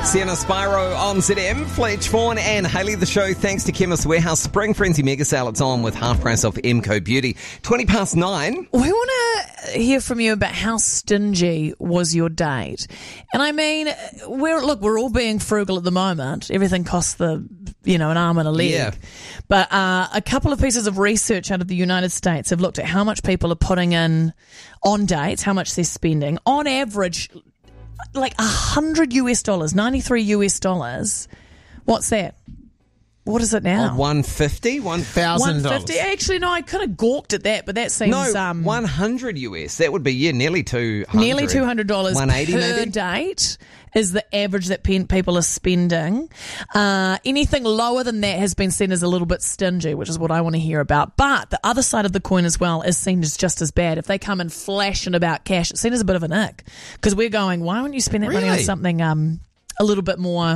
Sienna Spyro on ZM, Fletch Vaughan and Hayley the show. Thanks to Chemist Warehouse. Spring Frenzy Mega Sale. It's on with half price off MCO Beauty. 9:20. We want to hear from you about how stingy was your date. And I mean, we're all being frugal at the moment. Everything costs an arm and a leg. Yeah. But a couple of pieces of research out of the United States have looked at how much people are putting in on dates, how much they're spending. On average, like $100, 93 US. What's that? What is it now? $150? $150. Actually, no, I kind of gawked at that, but that seems... No, 100 US. That would be, nearly $200. Nearly $200 $180 per maybe? date is the average that people are spending. Anything lower than that has been seen as a little bit stingy, which is what I want to hear about. But the other side of the coin as well is seen as just as bad. If they come in flashing about cash, it's seen as a bit of an ick. Because we're going, why wouldn't you spend that money on something a little bit more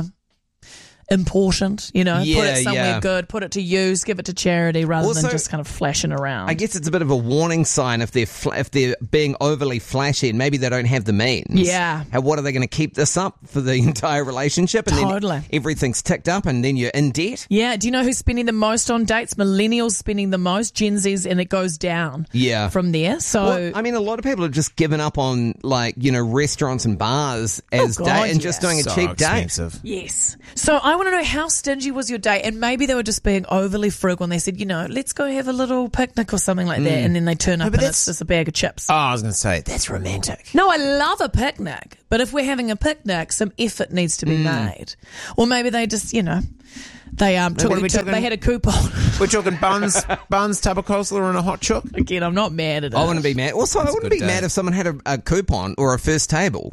important, put it somewhere good, put it to use, give it to charity rather than just kind of flashing around. I guess it's a bit of a warning sign if they're being overly flashy and maybe they don't have the means. Yeah. What are they going to keep this up for the entire relationship? And Totally. Then everything's ticked up and then you're in debt? Yeah. Do you know who's spending the most on dates? Millennials spending the most, Gen Zs, and it goes down from there. So, well, I mean, a lot of people have just given up on restaurants and bars as date and just doing a cheap expensive. date. Yes. So I want to know, how stingy was your date? And maybe they were just being overly frugal and they said, let's go have a little picnic or something like that. And then they turn up and it's just a bag of chips. Oh, I was going to say, that's romantic. No, I love a picnic. But if we're having a picnic, some effort needs to be made. Or maybe they just, they they had a coupon. We're talking buns, tub of coleslaw and a hot chook. Again, I'm not mad at it. I wouldn't be mad. Also, I wouldn't be mad if someone had a coupon or a first table.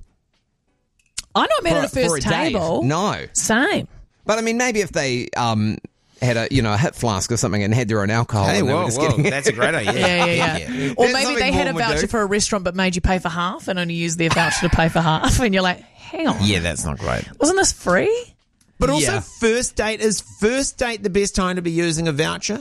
I'm not mad at a first table. No. Same. But I mean, maybe if they had a hip flask or something and had their own alcohol. Hey, and whoa, that's a great idea. Yeah. Or maybe they had a voucher for a restaurant but made you pay for half and only used their voucher to pay for half. And you're like, hang on. Yeah, that's not great. Wasn't this free? But also, first date the best time to be using a voucher?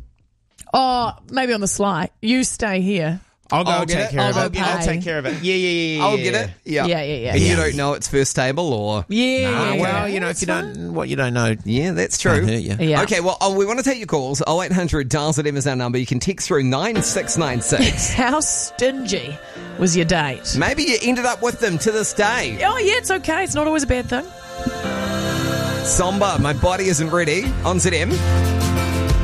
Oh, maybe on the sly. You stay here. I'll take care of it. Pay. I'll take care of it. Yeah. I'll get it. Yeah. And you don't know it's first table or... Yeah. If you don't know... Yeah, that's true. Yeah. Okay, well, we want to take your calls. 0800 dial ZM is our number. You can text through 9696. How stingy was your date? Maybe you ended up with them to this day. Oh, yeah, it's okay. It's not always a bad thing. Somber, My Body Isn't Ready on ZM.